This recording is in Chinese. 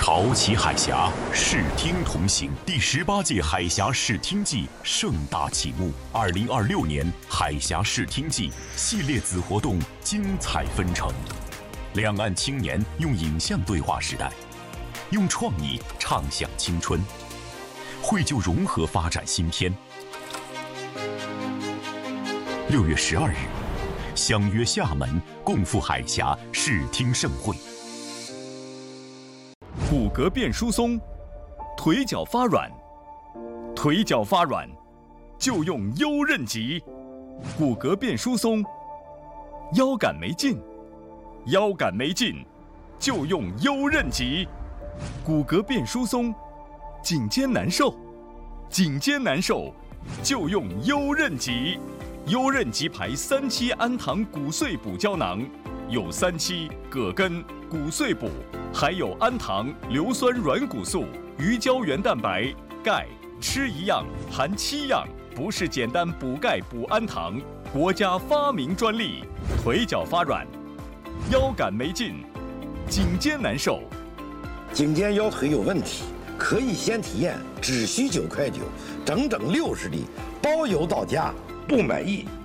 潮起海峡，视听同行。第18届海峡视听季盛大启幕。2026年海峡视听季系列子活动精彩纷呈。两岸青年用影像对话时代，用创意畅想青春，绘就融合发展新篇。6月12日，相约厦门，共赴海峡视听盛会。 骨骼变疏松，腿脚发软，腿脚发软就用优韧极。骨骼变疏松，腰杆没劲，腰杆没劲就用优韧极。骨骼变疏松，颈肩难受，颈肩难受就用优韧极。优韧极牌3期氨糖骨碎补胶囊，有3期葛根、骨碎补，还有氨糖、硫酸软骨素、鱼胶原蛋白、钙，吃一样含7样，不是简单补钙补氨糖，国家发明专利。腿脚发软，腰杆没劲，颈肩难受， 颈肩腰腿有问题，可以先体验，只需9块9，整整60粒，包邮到家。不满意